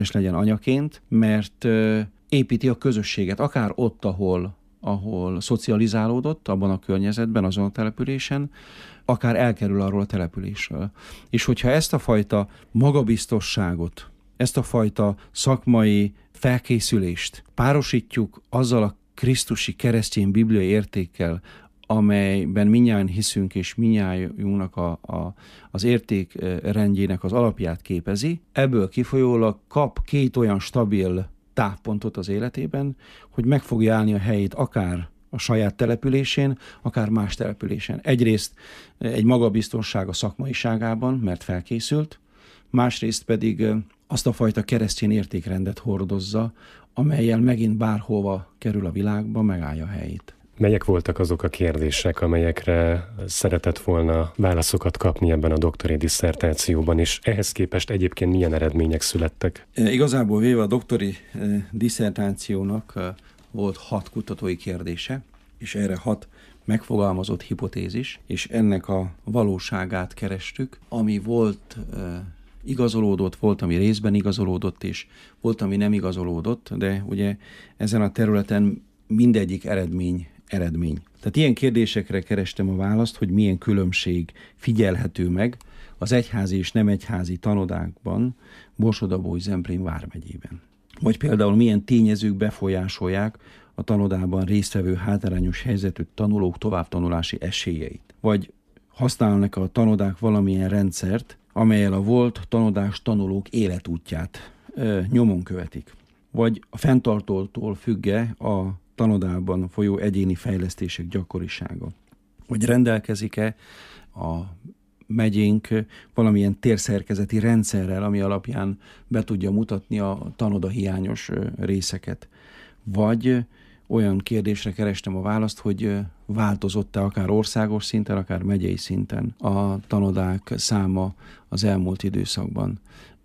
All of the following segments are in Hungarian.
és legyen anyaként, mert építi a közösséget, akár ott, ahol szocializálódott, abban a környezetben, azon a településen, akár elkerül arról a településről. És hogyha ezt a fajta magabiztosságot, ezt a fajta szakmai felkészülést párosítjuk azzal a krisztusi keresztény bibliai értékkel, amelyben mindnyájan hiszünk, és mindnyájunknak az értékrendjének az alapját képezi, ebből kifolyólag kap két olyan stabil távpontot az életében, hogy meg fogja állni a helyét akár a saját településén, akár más településen. Egyrészt egy magabiztonság a szakmaiságában, mert felkészült, másrészt pedig azt a fajta keresztény értékrendet hordozza, amellyel megint bárhova kerül a világba, megállja a helyét. Melyek voltak azok a kérdések, amelyekre szeretett volna válaszokat kapni ebben a doktori disszertációban, és ehhez képest egyébként milyen eredmények születtek? Igazából véve a doktori disszertációnak volt 6 kutatói kérdése, és erre 6 megfogalmazott hipotézis, és ennek a valóságát kerestük, ami volt igazolódott, volt, ami részben igazolódott, és volt, ami nem igazolódott, de ugye ezen a területen mindegyik eredmény. Tehát ilyen kérdésekre kerestem a választ, hogy milyen különbség figyelhető meg az egyházi és nem egyházi tanodákban Borsod-Abaúj-Zemplén vármegyében. Vagy például milyen tényezők befolyásolják a tanodában résztvevő hátrányos helyzetű tanulók továbbtanulási esélyeit. Vagy használnak a tanodák valamilyen rendszert, amellyel a volt tanodás tanulók életútját nyomon követik. Vagy a fenntartótól függ-e a tanodában folyó egyéni fejlesztések gyakorisága. Vagy rendelkezik-e a megyénk valamilyen térszerkezeti rendszerrel, ami alapján be tudja mutatni a tanoda hiányos részeket. Vagy olyan kérdésre kerestem a választ, hogy változott-e akár országos szinten, akár megyei szinten a tanodák száma az elmúlt időszakban.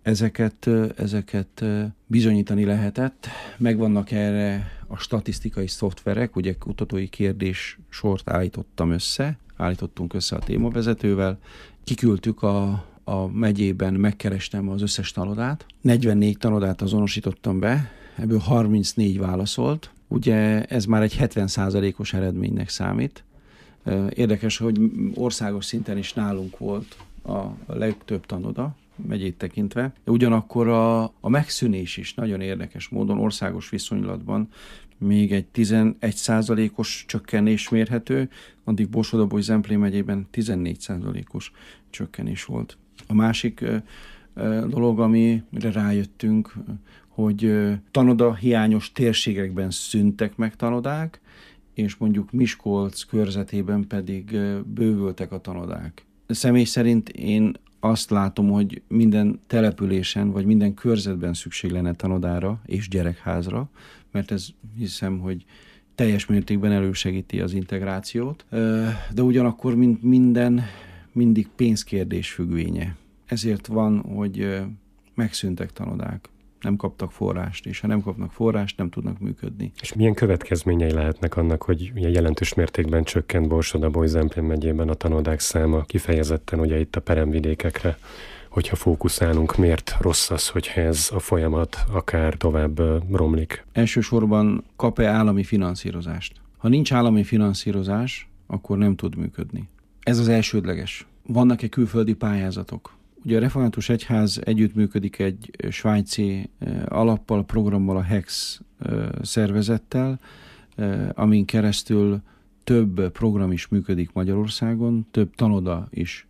Ezeket bizonyítani lehetett. Megvannak erre a statisztikai szoftverek, ugye kutatói kérdés sort állítottunk össze a témavezetővel, kiküldtük a megyében, megkerestem az összes tanodát, 44 tanodát azonosítottam be, ebből 34 válaszolt, ugye ez már egy 70%-os eredménynek számít. Érdekes, hogy országos szinten is nálunk volt a legtöbb tanoda, megyét tekintve. Ugyanakkor a megszűnés is nagyon érdekes módon országos viszonylatban még egy 11%-os csökkenés mérhető, addig Borsod-Abaúj-Zemplén megyében 14%-os csökkenés volt. A másik dolog, amire rájöttünk, hogy tanoda hiányos térségekben szűntek meg tanodák, és mondjuk Miskolc körzetében pedig bővültek a tanodák. Személy szerint én azt látom, hogy minden településen, vagy minden körzetben szükség lenne tanodára és gyerekházra, mert ez hiszem, hogy teljes mértékben elősegíti az integrációt, de ugyanakkor minden mindig pénzkérdés függvénye. Ezért van, hogy megszűntek tanodák, nem kaptak forrást, és ha nem kapnak forrást, nem tudnak működni. És milyen következményei lehetnek annak, hogy ilyen jelentős mértékben csökkent Borsod-Abaúj-Zemplén megyében a tanodák száma, kifejezetten ugye itt a peremvidékekre, hogyha fókuszálunk, miért rossz az, hogyha ez a folyamat akár tovább romlik? Elsősorban kap-e állami finanszírozást? Ha nincs állami finanszírozás, akkor nem tud működni. Ez az elsődleges. Vannak-e külföldi pályázatok? Ugye a Református Egyház együttműködik egy svájci alappal, programmal, a HEX szervezettel, amin keresztül több program is működik Magyarországon, több tanoda is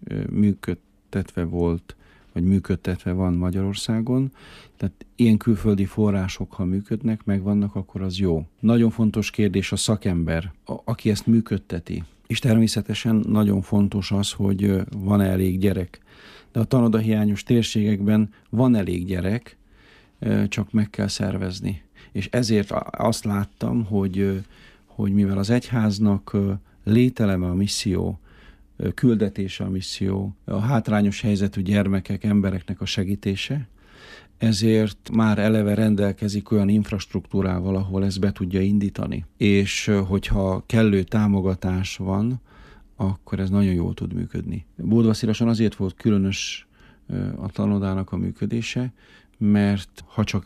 működtetve van Magyarországon. Tehát ilyen külföldi források, ha működnek, megvannak, akkor az jó. Nagyon fontos kérdés a szakember, aki ezt működteti. És természetesen nagyon fontos az, hogy van elég gyerek. De a tanodahiányos térségekben van elég gyerek, csak meg kell szervezni. És ezért azt láttam, hogy mivel az egyháznak lételeme a misszió, küldetése a misszió, a hátrányos helyzetű gyermekek, embereknek a segítése, ezért már eleve rendelkezik olyan infrastruktúrával, ahol ezt be tudja indítani. És hogyha kellő támogatás van, akkor ez nagyon jól tud működni. Bódvaszílason azért volt különös a tanodának a működése, mert ha csak